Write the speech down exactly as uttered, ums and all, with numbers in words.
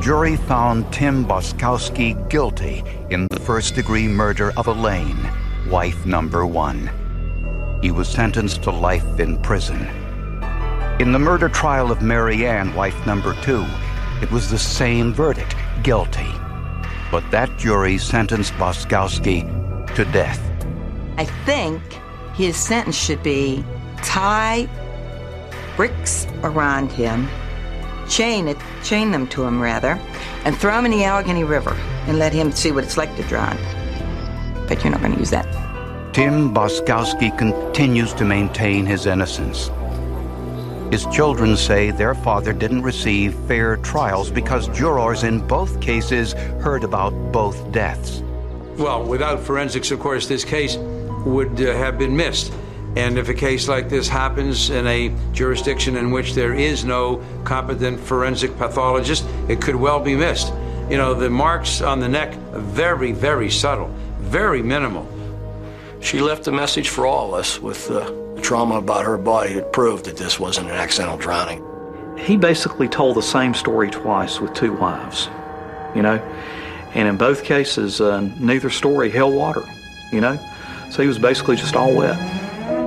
jury found Tim Boskowski guilty in the first-degree murder of Elaine, wife number one. He was sentenced to life in prison. In the murder trial of Mary Ann, wife number two, it was the same verdict, guilty. But that jury sentenced Boskowski to death. I think his sentence should be tie bricks around him, chain it, chain them to him rather, and throw him in the Allegheny River and let him see what it's like to drown. But you're not going to use that. Tim Boskowski continues to maintain his innocence. His children say their father didn't receive fair trials because jurors in both cases heard about both deaths. Well, without forensics, of course, this case would uh, have been missed. And if a case like this happens in a jurisdiction in which there is no competent forensic pathologist, it could well be missed. You know, the marks on the neck are very, very subtle, very minimal. She left a message for all of us with uh, the trauma about her body that proved that this wasn't an accidental drowning. He basically told the same story twice with two wives, you know, and in both cases, uh, neither story held water, you know, so he was basically just all wet.